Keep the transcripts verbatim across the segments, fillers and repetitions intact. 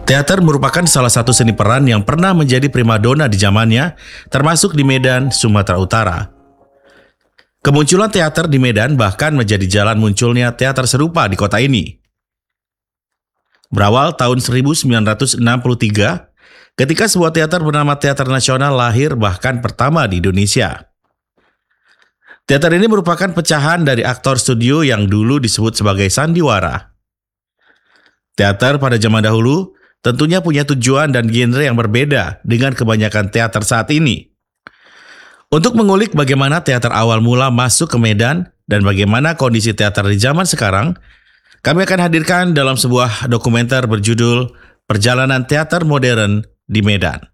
Teater merupakan salah satu seni peran yang pernah menjadi primadona di zamannya, termasuk di Medan, Sumatera Utara. Kemunculan teater di Medan bahkan menjadi jalan munculnya teater serupa di kota ini. Berawal tahun seribu sembilan ratus enam puluh tiga, ketika sebuah teater bernama Teater Nasional lahir bahkan pertama di Indonesia. Teater ini merupakan pecahan dari aktor studio yang dulu disebut sebagai sandiwara. Teater pada zaman dahulu tentunya punya tujuan dan genre yang berbeda dengan kebanyakan teater saat ini. Untuk mengulik bagaimana teater awal mula masuk ke Medan dan bagaimana kondisi teater di zaman sekarang, kami akan hadirkan dalam sebuah dokumenter berjudul Perjalanan Teater Modern di Medan.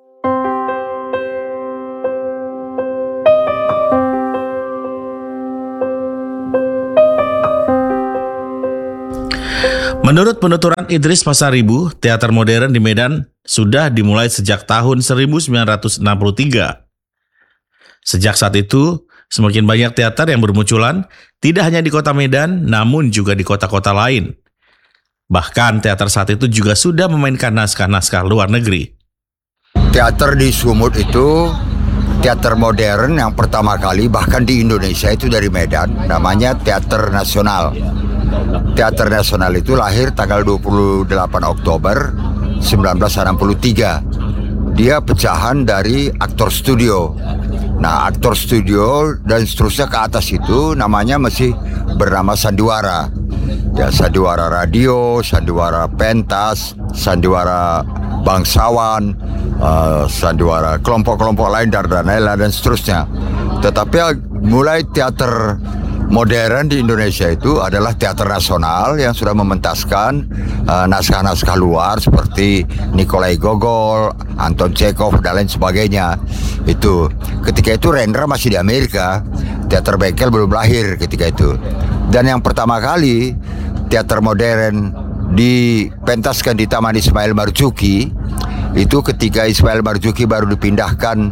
Menurut penuturan Idris Pasaribu, teater modern di Medan sudah dimulai sejak tahun seribu sembilan ratus enam puluh tiga. Sejak saat itu, semakin banyak teater yang bermunculan, tidak hanya di kota Medan, namun juga di kota-kota lain. Bahkan teater saat itu juga sudah memainkan naskah-naskah luar negeri. Teater di Sumut itu teater modern yang pertama kali bahkan di Indonesia itu dari Medan, namanya Teater Nasional. Teater Nasional itu lahir tanggal dua puluh delapan Oktober seribu sembilan ratus enam puluh tiga. Dia pecahan dari aktor studio. Nah, aktor studio dan seterusnya ke atas itu namanya masih bernama sandiwara. Ya, sandiwara radio, sandiwara pentas, sandiwara bangsawan, uh, sandiwara kelompok-kelompok lain dan lain-lain dan seterusnya. Tetapi mulai teater modern di Indonesia itu adalah Teater Nasional yang sudah mementaskan uh, naskah-naskah luar seperti Nikolai Gogol, Anton Chekhov dan lain sebagainya. Itu ketika itu Rendra masih di Amerika, teater bengkel belum lahir ketika itu. Dan yang pertama kali teater modern dipentaskan di Taman Ismail Marzuki itu ketika Ismail Marzuki baru dipindahkan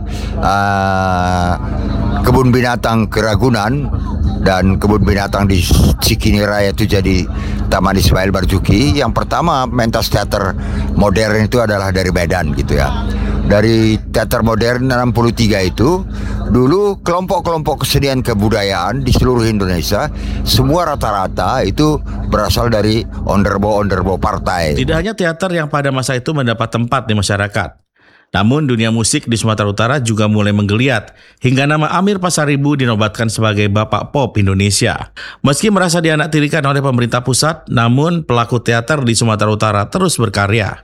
uh, kebun binatang ke Ragunan, dan kebun binatang di Cikini Raya itu jadi Taman Ismail Marzuki. Yang pertama mentas teater modern itu adalah dari Medan gitu ya. Dari teater modern enam puluh tiga itu, dulu kelompok-kelompok kesenian kebudayaan di seluruh Indonesia semua rata-rata itu berasal dari onderbo-onderbo partai. Tidak hanya teater yang pada masa itu mendapat tempat di masyarakat, namun dunia musik di Sumatera Utara juga mulai menggeliat hingga nama Amir Pasaribu dinobatkan sebagai Bapak Pop Indonesia. Meski merasa dianaktirikan oleh pemerintah pusat, namun pelaku teater di Sumatera Utara terus berkarya.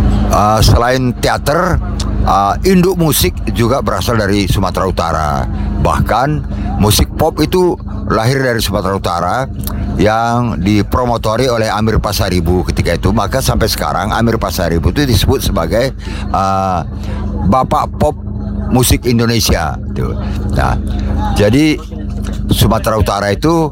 Uh, selain teater, uh, induk musik juga berasal dari Sumatera Utara. Bahkan musik pop itu lahir dari Sumatera Utara yang dipromotori oleh Amir Pasaribu ketika itu. Maka sampai sekarang Amir Pasaribu itu disebut sebagai uh, Bapak Pop Musik Indonesia. Nah, jadi Sumatera Utara itu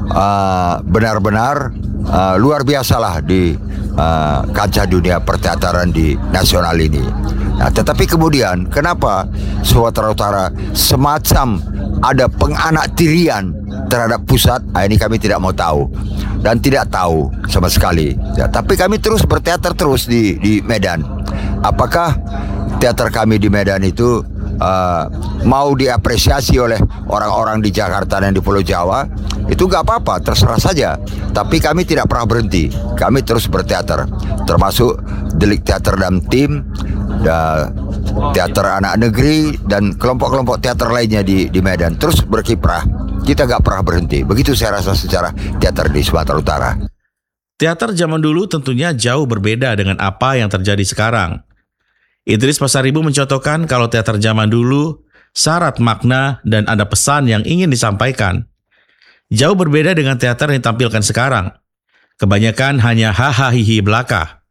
uh, benar-benar uh, luar biasa lah di uh, kancah dunia perteataran di nasional ini. Nah, tetapi kemudian kenapa Sumatera Utara semacam ada penganaktirian terhadap pusat? Nah, ini kami tidak mau tahu dan tidak tahu sama sekali. Ya, tapi kami terus berteater terus di di Medan. Apakah teater kami di Medan itu uh, mau diapresiasi oleh orang-orang di Jakarta dan di Pulau Jawa? Itu gak apa-apa, terserah saja. Tapi kami tidak pernah berhenti. Kami terus berteater, termasuk Delik Teater dan Tim, da, teater anak negeri dan kelompok-kelompok teater lainnya di di Medan terus berkiprah. Kita gak pernah berhenti. Begitu saya rasa secara teater di Sumatera Utara. Teater zaman dulu tentunya jauh berbeda dengan apa yang terjadi sekarang. Idris Pasaribu mencontohkan kalau teater zaman dulu syarat makna dan ada pesan yang ingin disampaikan. Jauh berbeda dengan teater yang ditampilkan sekarang. Kebanyakan hanya hahaha belaka.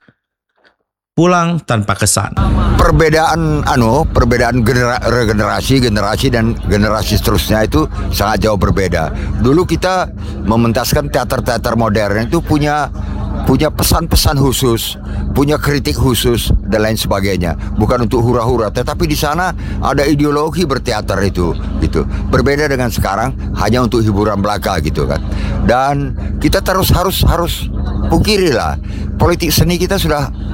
Pulang tanpa kesan. Perbedaan anu, perbedaan genera- regenerasi, generasi dan generasi seterusnya itu sangat jauh berbeda. Dulu kita mementaskan teater-teater modern itu punya punya pesan-pesan khusus, punya kritik khusus dan lain sebagainya. Bukan untuk hura-hura, tetapi di sana ada ideologi berteater itu, gitu. Berbeda dengan sekarang hanya untuk hiburan belaka gitu kan. Dan kita terus harus harus pungkirilah politik seni kita sudah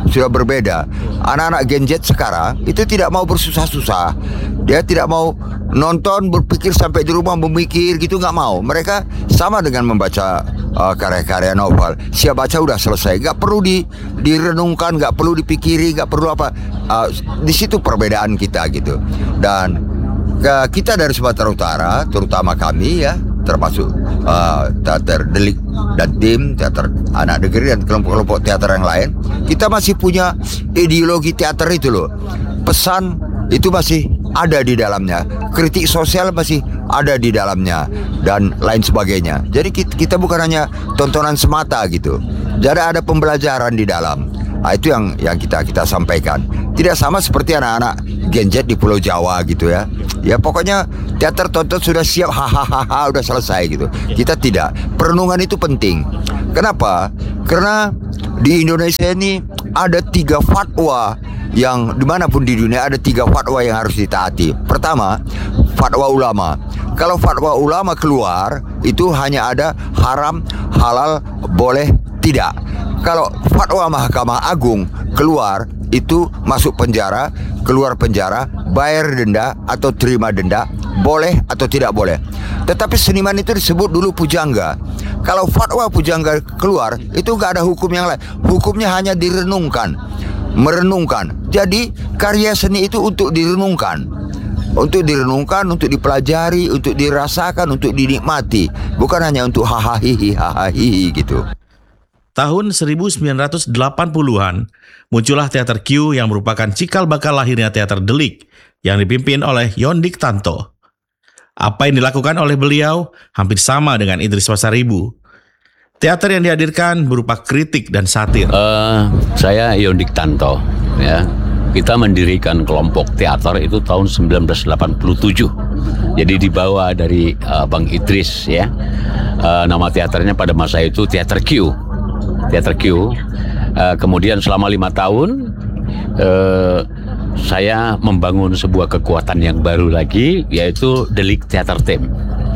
sudah berbeda. Anak-anak Gen Z sekarang itu tidak mau bersusah-susah. Dia tidak mau nonton, berpikir sampai di rumah memikir gitu, nggak mau. Mereka sama dengan membaca uh, karya-karya novel. Siap baca udah selesai, nggak perlu di, direnungkan, nggak perlu dipikiri, nggak perlu apa. Uh, di situ perbedaan kita gitu. Dan ke, kita dari Sumatera Utara, terutama kami ya, termasuk uh, teater Delik dan tim teater anak negeri dan kelompok-kelompok teater yang lain, kita masih punya ideologi teater itu loh. Pesan itu masih ada di dalamnya, kritik sosial masih ada di dalamnya, dan lain sebagainya. Jadi kita bukan hanya tontonan semata gitu, jadi ada pembelajaran di dalam. Nah, itu yang yang kita kita sampaikan. Tidak sama seperti anak-anak Gen Z di Pulau Jawa gitu ya. Ya pokoknya teater tonton sudah siap, hahaha, udah selesai gitu. Kita tidak. Perenungan itu penting. Kenapa? Karena di Indonesia ini ada tiga fatwa yang dimanapun di dunia ada tiga fatwa yang harus ditaati. Pertama, fatwa ulama. Kalau fatwa ulama keluar, itu hanya ada haram, halal, boleh, tidak. Kalau fatwa Mahkamah Agung keluar, itu masuk penjara, keluar penjara, bayar denda atau terima denda, boleh atau tidak boleh. Tetapi seniman itu disebut dulu pujangga. Kalau fatwa pujangga keluar, itu nggak ada hukum yang lain. Hukumnya hanya direnungkan, merenungkan. Jadi karya seni itu untuk direnungkan, untuk direnungkan, untuk dipelajari, untuk dirasakan, untuk dinikmati, bukan hanya untuk hahaha hahaha gitu. Tahun seribu sembilan ratus delapan puluhan, muncullah Teater Q yang merupakan cikal bakal lahirnya Teater Delik yang dipimpin oleh Yondik Tanto. Apa yang dilakukan oleh beliau hampir sama dengan Idris Pasaribu. Teater yang dihadirkan berupa kritik dan satir. Uh, saya Yondik Tanto, ya. Kita mendirikan kelompok teater itu tahun sembilan belas delapan puluh tujuh. Jadi dibawa dari uh, Bang Idris, ya. Uh, nama teaternya pada masa itu Teater Q. Teater Q. Uh, kemudian selama lima tahun uh, saya membangun sebuah kekuatan yang baru lagi, yaitu Delik Theater Team.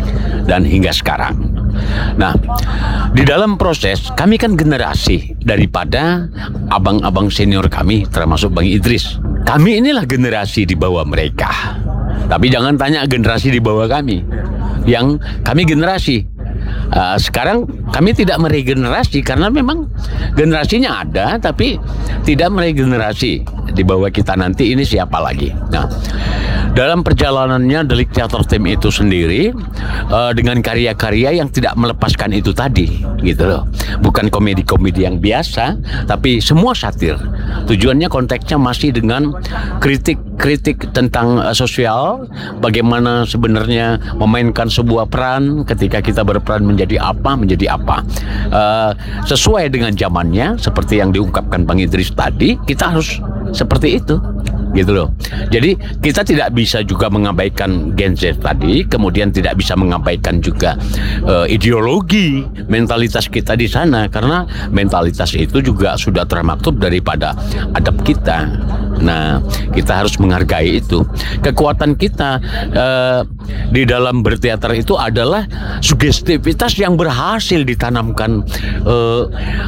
Dan hingga sekarang. Nah, di dalam proses kami kan generasi daripada abang-abang senior kami, termasuk Bang Idris. Kami inilah generasi di bawah mereka. Tapi jangan tanya generasi di bawah kami. Yang kami generasi. Uh, sekarang kami tidak meregenerasi karena memang generasinya ada, tapi tidak meregenerasi. Di bawah kita nanti ini siapa lagi? Nah, dalam perjalanannya Delik Theater Team itu sendiri uh, dengan karya-karya yang tidak melepaskan itu tadi, gitu loh. Bukan komedi-komedi yang biasa, tapi semua satir. Tujuannya konteksnya masih dengan kritik-kritik tentang uh, sosial, bagaimana sebenarnya memainkan sebuah peran ketika kita berperan menjadi apa, menjadi apa. Uh, sesuai dengan zamannya, seperti yang diungkapkan Bang Idris tadi, kita harus seperti itu, gitu loh. Jadi kita tidak bisa juga mengabaikan Gen Z tadi, kemudian tidak bisa mengabaikan juga uh, ideologi, mentalitas kita di sana, karena mentalitas itu juga sudah termaktub daripada adab kita. Nah, kita harus menghargai itu. Kekuatan kita uh, di dalam berteater itu adalah sugestivitas yang berhasil ditanamkan uh,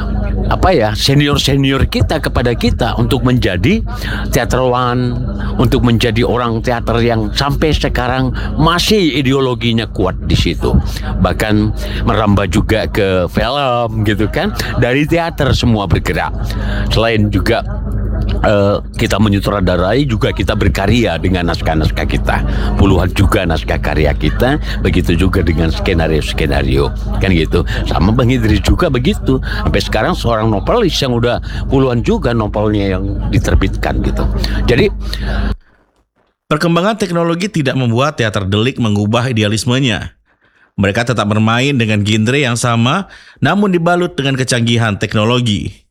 apa ya senior-senior kita kepada kita untuk menjadi teaterwan, untuk menjadi orang teater yang sampai sekarang masih ideologinya kuat di situ. Bahkan merambah juga ke film gitu kan. Dari teater semua bergerak. Selain juga Uh, kita menyutradarai, juga kita berkarya dengan naskah-naskah kita. Puluhan juga naskah karya kita. Begitu juga dengan skenario-skenario, kan gitu. Sama Bang Idris juga begitu. Sampai sekarang seorang novelis yang udah puluhan juga novelnya yang diterbitkan gitu. Jadi perkembangan teknologi tidak membuat Teater Delik mengubah idealismenya. Mereka tetap bermain dengan genre yang sama, namun dibalut dengan kecanggihan teknologi.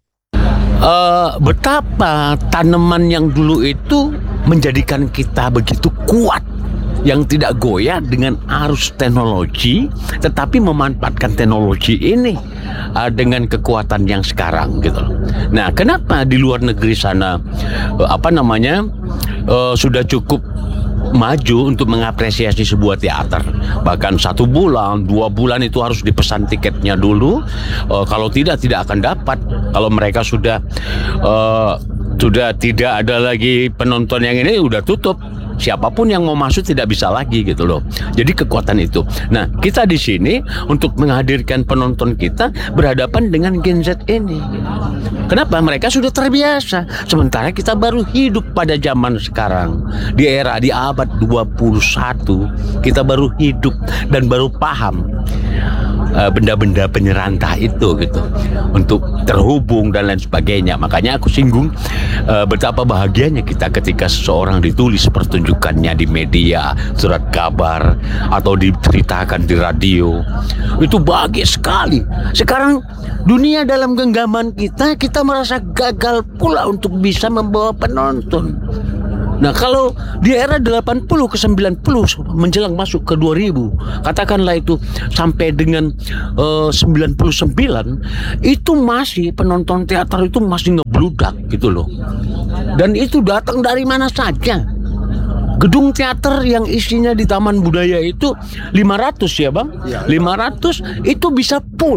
Uh, betapa tanaman yang dulu itu menjadikan kita begitu kuat, yang tidak goyah dengan arus teknologi, tetapi memanfaatkan teknologi ini uh, dengan kekuatan yang sekarang gitu. Nah, kenapa di luar negeri sana uh, apa namanya uh, sudah cukup maju untuk mengapresiasi sebuah teater. Bahkan satu bulan, dua bulan itu harus dipesan tiketnya dulu. Uh, kalau tidak, tidak akan dapat. Kalau mereka sudah uh, sudah tidak ada lagi penonton yang ini, udah tutup. Siapapun yang mau masuk tidak bisa lagi gitu loh. Jadi kekuatan itu. Nah, kita di sini untuk menghadirkan penonton kita berhadapan dengan Gen Z ini. Kenapa? Mereka sudah terbiasa. Sementara kita baru hidup pada zaman sekarang. Di era, di abad dua puluh satu. Kita baru hidup dan baru paham uh, benda-benda penyerantah itu gitu. Untuk terhubung dan lain sebagainya. Makanya aku singgung uh, betapa bahagianya kita ketika seseorang ditulis pertunjukannya di media, surat kabar, atau diceritakan di radio. Itu bahagia sekali. Sekarang dunia dalam genggaman kita, kita merasa gagal pula untuk bisa membawa penonton. Nah, kalau di era delapan puluh ke sembilan puluh menjelang masuk ke dua ribu, katakanlah itu sampai dengan uh, sembilan puluh sembilan, itu masih penonton teater itu masih ngebludak gitu loh. Dan itu datang dari mana saja. Gedung teater yang isinya di Taman Budaya itu lima ratus ya Bang? lima ratus itu bisa full.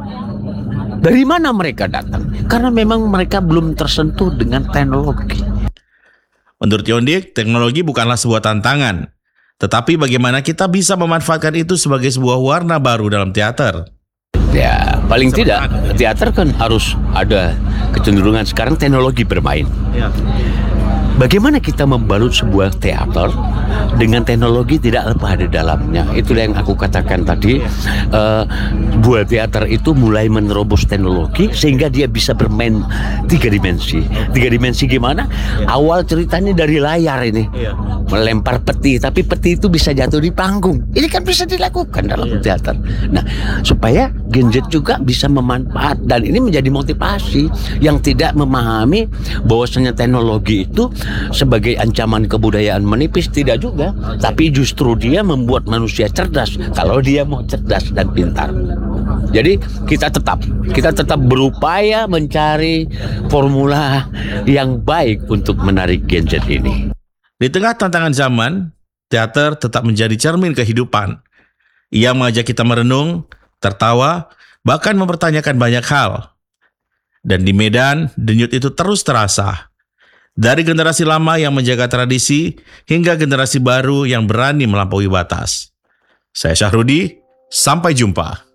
Dari mana mereka datang? Karena memang mereka belum tersentuh dengan teknologi. Menurut Yondik, teknologi bukanlah sebuah tantangan, tetapi bagaimana kita bisa memanfaatkan itu sebagai sebuah warna baru dalam teater. Ya, paling tidak teater kan harus ada kecenderungan sekarang teknologi bermain. Ya. Bagaimana kita membalut sebuah teater dengan teknologi tidak lepas di dalamnya? Itulah yang aku katakan tadi. Uh, buah teater itu mulai menerobos teknologi sehingga dia bisa bermain tiga dimensi. Tiga dimensi gimana? Awal ceritanya dari layar ini, melempar peti, tapi peti itu bisa jatuh di panggung. Ini kan bisa dilakukan dalam teater. Nah, supaya Gen Z juga bisa memanfaat, dan ini menjadi motivasi yang tidak memahami bahwasanya teknologi itu sebagai ancaman kebudayaan menipis, tidak juga, tapi justru dia membuat manusia cerdas kalau dia mau cerdas dan pintar. Jadi kita tetap kita tetap berupaya mencari formula yang baik untuk menarik Gen Z ini. Di tengah tantangan zaman, teater tetap menjadi cermin kehidupan. Ia mengajak kita merenung, tertawa, bahkan mempertanyakan banyak hal. Dan di Medan, denyut itu terus terasa. Dari generasi lama yang menjaga tradisi, hingga generasi baru yang berani melampaui batas. Saya Syahrudi, sampai jumpa.